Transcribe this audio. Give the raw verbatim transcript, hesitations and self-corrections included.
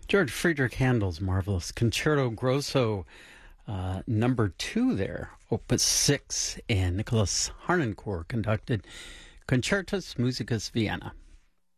George Friedrich Handel's marvelous Concerto Grosso, uh, number two there, Opus six, and Nicholas Harnoncourt conducted Concertus Musicus Vienna.